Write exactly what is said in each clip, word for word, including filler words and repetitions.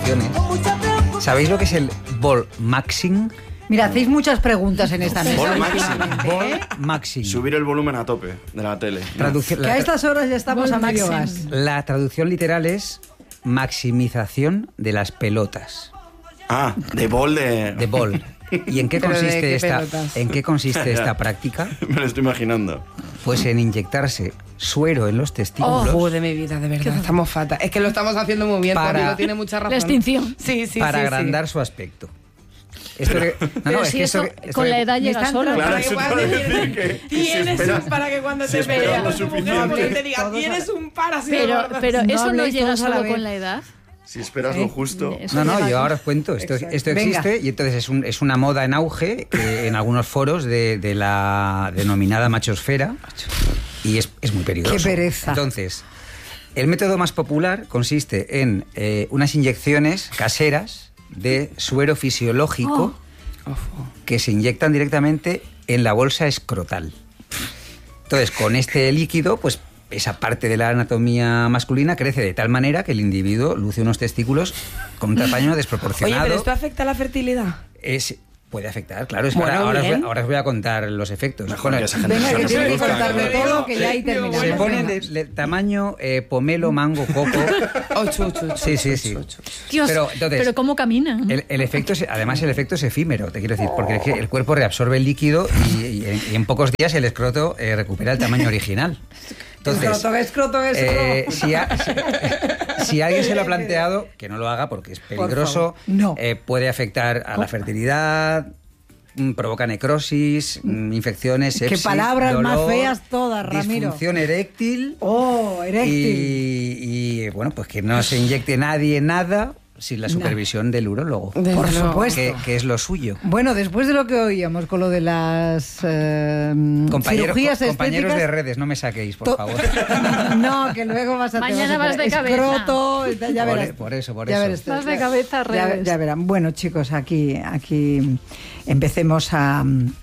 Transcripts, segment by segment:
traducciones. ¿Sabéis lo que es el ball maxing? Mira, hacéis muchas preguntas en esta mesa. Ball maxing. Ball maxing. Subir el volumen a tope de la tele. Traducción, Que a estas horas ya estamos a medio gas. La traducción literal es maximización de las pelotas. Ah, de ball de... De ball. ¿Y en qué ¿Pero de consiste qué esta, pelotas? en qué consiste esta práctica? Me lo estoy imaginando. Pues en inyectarse suero en los testículos. Oh, de mi vida, de verdad. Estamos fatal. Es que lo estamos haciendo muy bien, Para- Tony, tiene mucha razón. La extinción. Sí, sí, para sí, agrandar sí. su aspecto. Esto que, no, Pero no, es si que eso esto que- esto con que- la edad Me llega están solo. Claro, Para eso que te cuando iba a tienes- decir que- que si tienes esperas- un para que cuando si te esperas vea lo tu mujer suficiente. te diga, Todos tienes a- un par así de Pero, gordas. pero No eso no habléis llega todos a la solo vez. con la edad. Si esperas lo justo. Eso No, no, llega yo solo- ahora os cuento. Esto, Exacto. esto Venga. existe y entonces es, un, es una moda en auge que en algunos foros de, de la denominada machosfera y es, es muy peligroso. Qué pereza. Entonces, el método más popular consiste en eh, unas inyecciones caseras de suero fisiológico que se inyectan directamente en la bolsa escrotal. Entonces, con este líquido, pues esa parte de la anatomía masculina crece de tal manera que el individuo luce unos testículos con un tamaño Oye, desproporcionado. pero ¿esto afecta a la fertilidad? Es, puede afectar, claro. Es que Bueno, ahora, ahora os bien. voy, ahora os voy a contar los efectos. Mejor Bueno, que esa gente Venga, se que tiene que reproduzca, contarme claro. todo, que ya ahí Sí, terminamos. se bueno, pone Venga. de, de tamaño eh, pomelo, mango, coco. Ocho, ocho, ocho. Sí, sí, sí. ocho, ocho, ocho. Dios, Pero, pero, entonces, ¿cómo camina? El, el efecto es, además el efecto es efímero, te quiero decir, porque es que el cuerpo reabsorbe el líquido y, y en, y en pocos días el escroto eh, recupera el tamaño original. Entonces, Escroto, escroto, escroto. eh, si, a- si- si alguien se lo ha planteado, que no lo haga porque es peligroso, favor, no. eh, puede afectar a la fertilidad, mm, provoca necrosis, mm, infecciones, Qué sepsis, palabras dolor, más feas todas, Ramiro. disfunción eréctil. Oh, eréctil. Y, y, bueno, pues que no se inyecte nadie nada sin la supervisión del urólogo. Desde Por luego. supuesto. Que, que es lo suyo. Bueno, después de lo que oíamos con lo de las eh, Compañeros, cirugías co- compañeros de estéticas... redes, no me saquéis, por to- favor. No, que luego vas a... te Mañana vas a vas de enterar. cabeza. Escroto, ya Por verás. e- por eso, por Ya eso. verás tú. Vas de cabeza a Ya, redes. ya verán. Bueno, chicos, aquí, aquí empecemos a...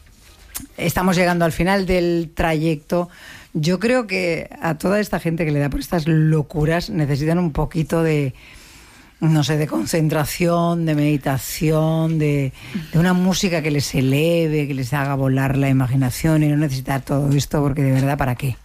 Estamos llegando al final del trayecto. Yo creo que a toda esta gente que le da por estas locuras necesitan un poquito de... no sé, de concentración, de meditación, de, de una música que les eleve, que les haga volar la imaginación y no necesitar todo esto porque de verdad, ¿para qué?